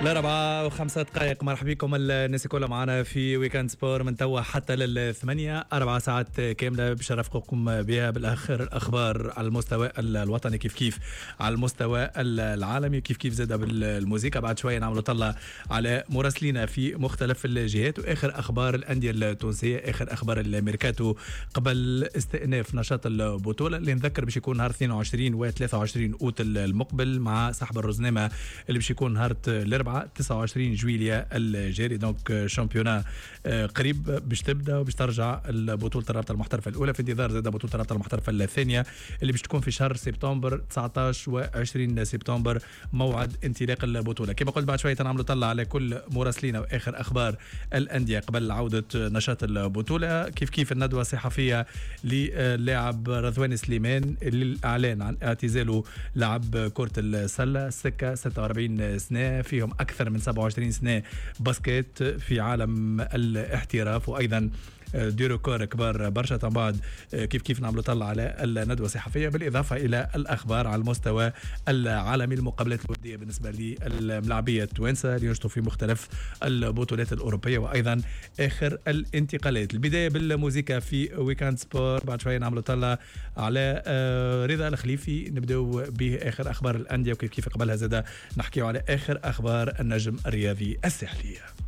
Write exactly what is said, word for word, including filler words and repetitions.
الأربعة وخمسة دقائق. مرحبا بكم الناس كلها معنا في ويكند سبور من توا حتى للثمانية، أربع ساعات كاملة باش نرافقكم بها بالآخر أخبار على المستوى الوطني كيف كيف على المستوى العالمي كيف كيف زاد بالموسيقى. بعد شوية نعملوا طلة على مراسلينا في مختلف الجهات وآخر أخبار الأندية التونسية، آخر أخبار الميركاتو قبل استئناف نشاط البطولة اللي نذكر باش يكون نهار اثنين وعشرين و ثلاثة وعشرين أوت المقبل مع سحب الرزنامة اللي باش يكون نهار الأربعاء تسعة وعشرين جويلية الجاري. دونك شامبيونا قريب باش تبدا وباش ترجع البطولة الرابطة المحترفة الأولى في انتظار زاد بطولة الرابطة المحترفة الثانية اللي باش تكون في شهر سبتمبر تسعطاش وعشرين سبتمبر موعد انطلاق البطولة. كما قلت بعد شوية نعملوا طلع على كل مراسلينا وآخر أخبار الأندية قبل عودة نشاط البطولة. كيف كيف الندوة الصحفية للاعب رضوان سليمان للإعلان عن اعتزاله لعب كرة السلة، سكة ستة وأربعين سنة فيهم أكثر من سبعة وعشرين سنة باسكيت في عالم الاحتراف وأيضا دي ريكور كبار برشا. بعد كيف كيف نعملوا طلع على الندوة الصحفية بالإضافة إلى الأخبار على المستوى العالمي، المقابلات الودية بالنسبة للملاعبية التوانسة اللي ينشطوا في مختلف البطولات الأوروبية وأيضا آخر الانتقالات. البداية بالموسيقى في ويكند سبور، بعد شوية نعملوا طلع على رضا الخليفي نبدأ به آخر أخبار الأندية وكيف كيف قبلها زاد نحكيوا على آخر أخبار النجم الرياضي الساحلي.